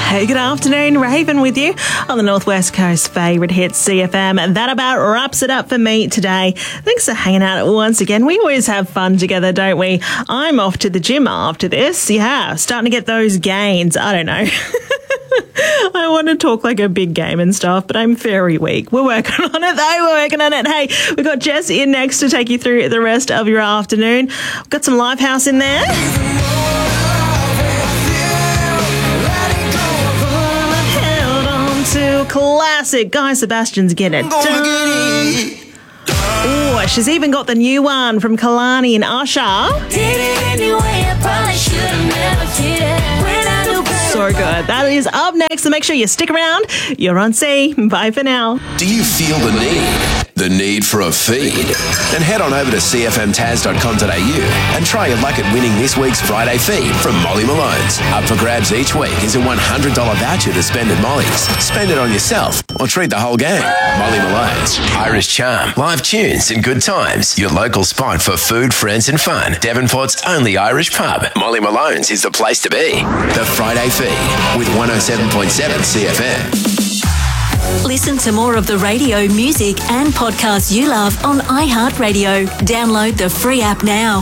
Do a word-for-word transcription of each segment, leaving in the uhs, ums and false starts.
Hey, good afternoon. Raven with you on the Northwest Coast favourite hit C F M. And that about wraps it up for me today. Thanks for hanging out once again. We always have fun together, don't we? I'm off to the gym after this. Yeah, starting to get those gains. I don't know. I want to talk like a big game and stuff, but I'm very weak. We're working on it, though. We're working on it. Hey, we've got Jess in next to take you through the rest of your afternoon. We've got some Lifehouse in there. Held on to classic Guy Sebastian's Get It Done. Oh, she's even got the new one from Kalani and Usher. Did it anyway, I probably should have never did it. When I do so good. That is up next, so make sure you stick around. You're on C. Bye for now. Do you feel the need? The need for a feed? Then head on over to c f m taz dot com dot a u and try your luck at winning this week's Friday feed from Molly Malone's. Up for grabs each week is a one hundred dollars voucher to spend at Molly's. Spend it on yourself or treat the whole gang. Molly Malone's. Irish charm, live tunes and good times. Your local spot for food, friends and fun. Devonport's only Irish pub. Molly Malone's is the place to be. The Friday feed with one oh seven point seven C F M. Listen to more of the radio, music and podcasts you love on iHeartRadio. Download the free app now.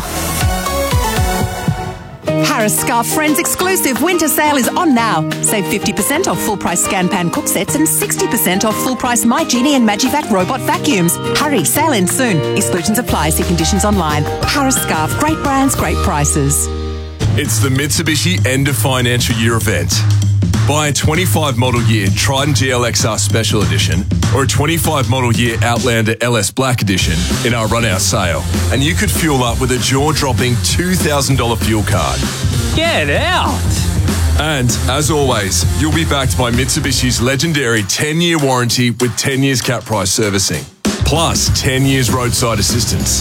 Harris Scarf Friends exclusive winter sale is on now. Save fifty percent off full price Scan Pan cook sets and sixty percent off full price My Genie and Magivac robot vacuums. Hurry, sale ends soon. Exclusions apply. See conditions online. Harris Scarf, great brands, great prices. It's the Mitsubishi End of Financial Year event. Buy a twenty-five model year Triton G L X R Special Edition or a twenty-five model year Outlander L S Black Edition in our run-out sale, and you could fuel up with a jaw-dropping two thousand dollars fuel card. Get out! And, as always, you'll be backed by Mitsubishi's legendary ten-year warranty with ten years cap price servicing, plus ten years roadside assistance.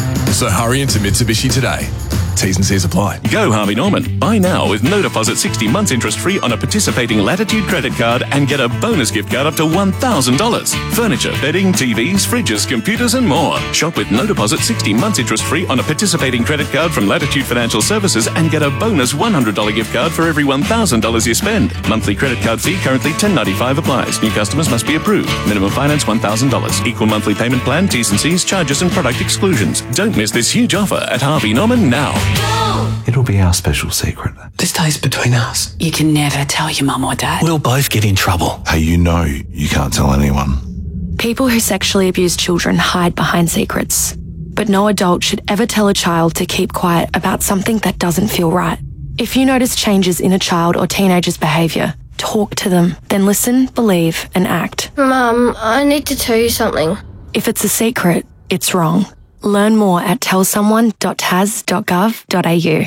So hurry into Mitsubishi today. T's and C's apply. Go Harvey Norman. Buy now with no deposit, sixty months interest free on a participating Latitude credit card and get a bonus gift card up to one thousand dollars. Furniture, bedding, T Vs, fridges, computers and more. Shop with no deposit, sixty months interest free on a participating credit card from Latitude Financial Services and get a bonus one hundred dollars gift card for every one thousand dollars you spend. Monthly credit card fee currently ten ninety-five applies. New customers must be approved. Minimum finance one thousand dollars. Equal monthly payment plan, T's and C's, charges and product exclusions. Don't miss this huge offer at Harvey Norman now. It'll be our special secret. This stays between us. You can never tell your mum or dad. We'll both get in trouble. Hey, you know you can't tell anyone. People who sexually abuse children hide behind secrets. But no adult should ever tell a child to keep quiet about something that doesn't feel right. If you notice changes in a child or teenager's behaviour, talk to them. Then listen, believe and act. Mum, I need to tell you something. If it's a secret, it's wrong. Learn more at tell someone dot tas dot gov dot a u.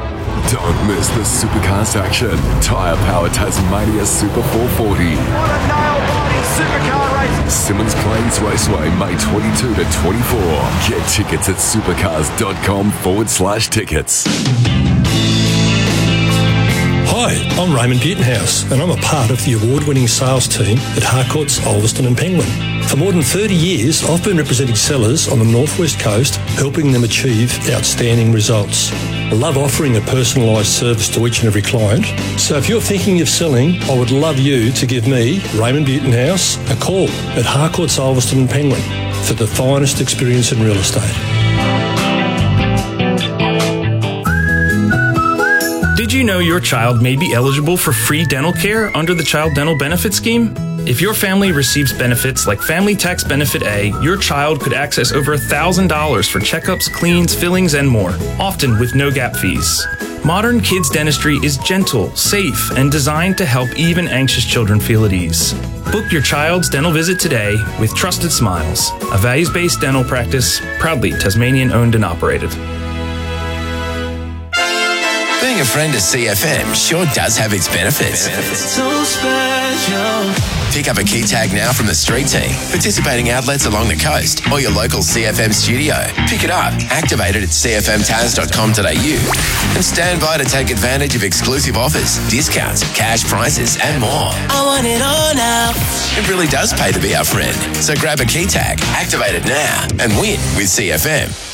Don't miss the Supercars action. Tyre Power Tasmania Super four forty. What a nail-biting supercar race. Simmons Plains Raceway, May twenty-second to twenty-fourth. Get tickets at supercars.com forward slash tickets. Hi, I'm Raymond Butenhouse, and I'm a part of the award-winning sales team at Harcourts, Ulverston and Penguin. For more than thirty years, I've been representing sellers on the Northwest Coast, helping them achieve outstanding results. I love offering a personalised service to each and every client. So if you're thinking of selling, I would love you to give me, Raymond Butenhouse, a call at Harcourts, Ulverston and Penguin for the finest experience in real estate. Did you know your child may be eligible for free dental care under the Child Dental Benefit Scheme? If your family receives benefits like Family Tax Benefit A, your child could access over one thousand dollars for checkups, cleans, fillings, and more, often with no gap fees. Modern kids dentistry is gentle, safe, and designed to help even anxious children feel at ease. Book your child's dental visit today with Trusted Smiles, a values-based dental practice proudly Tasmanian-owned and operated. Being a friend of C F M sure does have its benefits. So special. Pick up a key tag now from the street team, participating outlets along the coast, or your local C F M studio. Pick it up, activate it at c f m taz dot com dot a u, and stand by to take advantage of exclusive offers, discounts, cash prices, and more. I want it all now. It really does pay to be our friend. So grab a key tag, activate it now, and win with C F M.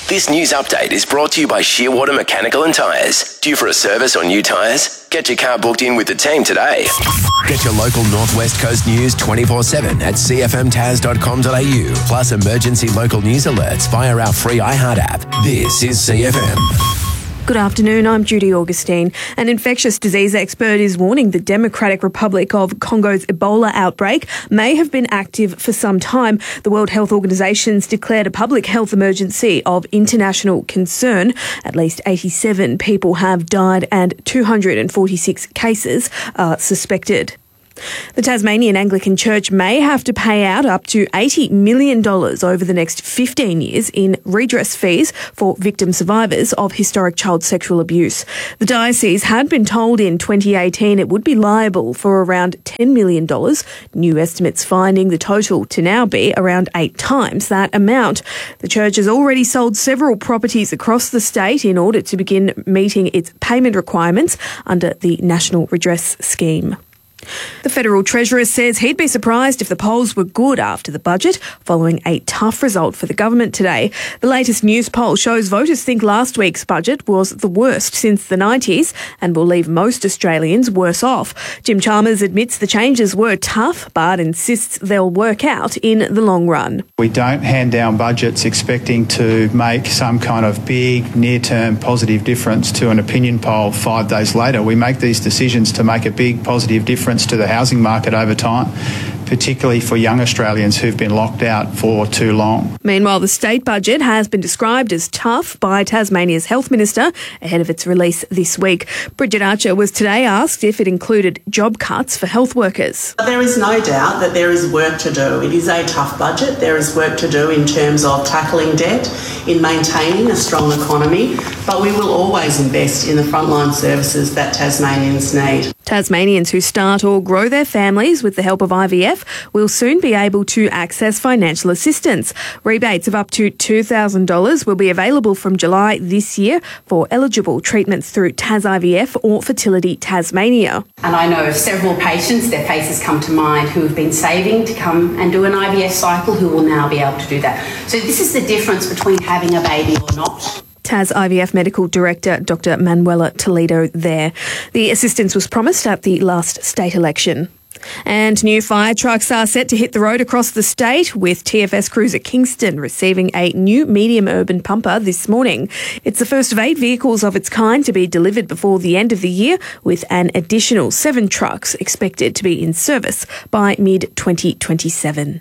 This news update is brought to you by Shearwater Mechanical and Tyres. Due for a service or new tyres? Get your car booked in with the team today. Get your local Northwest Coast news twenty-four seven at c f m taz dot com dot a u, plus emergency local news alerts via our free iHeart app. This is C F M. Good afternoon, I'm Judy Augustine. An infectious disease expert is warning the Democratic Republic of Congo's Ebola outbreak may have been active for some time. The World Health Organization's declared a public health emergency of international concern. At least eighty-seven people have died and two hundred forty-six cases are suspected. The Tasmanian Anglican Church may have to pay out up to eighty million dollars over the next fifteen years in redress fees for victim survivors of historic child sexual abuse. The diocese had been told in twenty eighteen it would be liable for around ten million dollars, new estimates finding the total to now be around eight times that amount. The church has already sold several properties across the state in order to begin meeting its payment requirements under the National Redress Scheme. The Federal Treasurer says he'd be surprised if the polls were good after the budget, following a tough result for the government today. The latest news poll shows voters think last week's budget was the worst since the nineties and will leave most Australians worse off. Jim Chalmers admits the changes were tough, but insists they'll work out in the long run. We don't hand down budgets expecting to make some kind of big near-term positive difference to an opinion poll five days later. We make these decisions to make a big positive difference to the housing market over time, particularly for young Australians who've been locked out for too long. Meanwhile, the state budget has been described as tough by Tasmania's Health Minister ahead of its release this week. Bridget Archer was today asked if it included job cuts for health workers. There is no doubt that there is work to do. It is a tough budget. There is work to do in terms of tackling debt, in maintaining a strong economy, but we will always invest in the frontline services that Tasmanians need. Tasmanians who start or grow their families with the help of I V F will soon be able to access financial assistance. Rebates of up to two thousand dollars will be available from July this year for eligible treatments through Tas I V F or Fertility Tasmania. And I know of several patients, their faces come to mind, who have been saving to come and do an I V F cycle who will now be able to do that. So this is the difference between having a baby or not. Tas I V F Medical Director Doctor Manuela Toledo there. The assistance was promised at the last state election. And new fire trucks are set to hit the road across the state, with T F S crews at Kingston receiving a new medium urban pumper this morning. It's the first of eight vehicles of its kind to be delivered before the end of the year, with an additional seven trucks expected to be in service by mid twenty twenty-seven.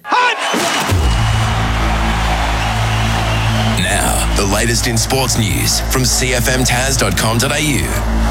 Now, the latest in sports news from c f m taz dot com dot a u.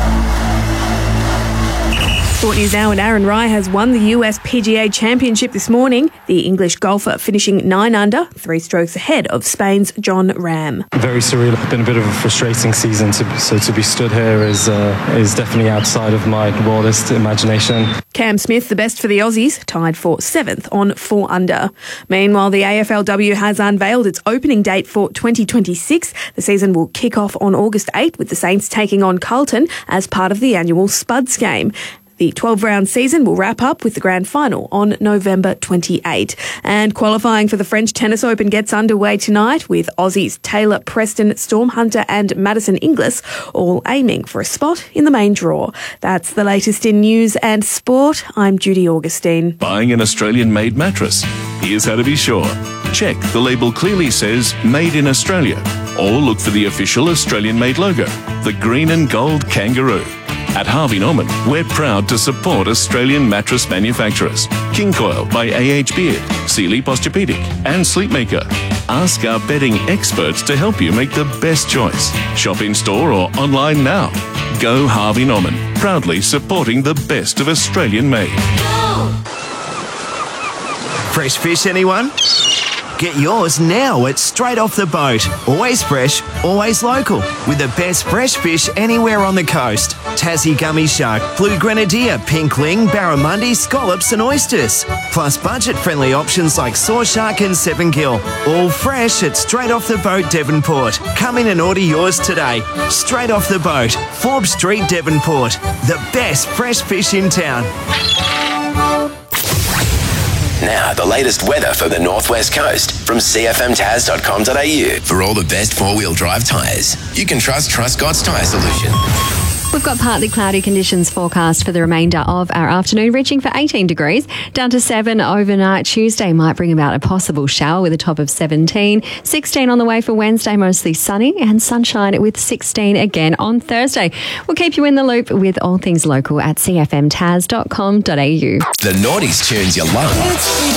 Sport News now, and Aaron Rai has won the U S P G A Championship this morning. The English golfer finishing nine under, three strokes ahead of Spain's John Ram. Very surreal. It's been a bit of a frustrating season, to, so to be stood here is uh, is definitely outside of my wildest imagination. Cam Smith, the best for the Aussies, tied for seventh on four under. Meanwhile, the A F L W has unveiled its opening date for twenty twenty-six. The season will kick off on August eighth, with the Saints taking on Carlton as part of the annual Spuds game. The twelve-round season will wrap up with the grand final on November twenty-eighth. And qualifying for the French Tennis Open gets underway tonight, with Aussies Taylor Preston, Storm Hunter and Madison Inglis all aiming for a spot in the main draw. That's the latest in news and sport. I'm Judy Augustine. Buying an Australian-made mattress? Here's how to be sure. Check the label clearly says Made in Australia, or look for the official Australian-made logo, the green and gold kangaroo. At Harvey Norman, we're proud to support Australian mattress manufacturers. King Coil by A H Beard, Sealy Posturepedic and Sleepmaker. Ask our bedding experts to help you make the best choice. Shop in store or online now. Go Harvey Norman, proudly supporting the best of Australian made. Fresh fish, anyone? Get yours now at Straight Off the Boat. Always fresh, always local. With the best fresh fish anywhere on the coast. Tassie gummy shark, blue grenadier, pink ling, barramundi, scallops and oysters. Plus budget-friendly options like saw shark and seven gill. All fresh at Straight Off the Boat, Devonport. Come in and order yours today. Straight Off the Boat, Forbes Street, Devonport. The best fresh fish in town. Now, the latest weather for the Northwest Coast from c f m taz dot com dot a u. For all the best four-wheel drive tyres, you can trust Truscott's Tyre Solution. We've got partly cloudy conditions forecast for the remainder of our afternoon, reaching for eighteen degrees, down to seven overnight. Tuesday might bring about a possible shower with a top of seventeen. sixteen on the way for Wednesday, mostly sunny, and sunshine with sixteen again on Thursday. We'll keep you in the loop with all things local at c f m taz dot com dot a u. The Naughties tunes you love.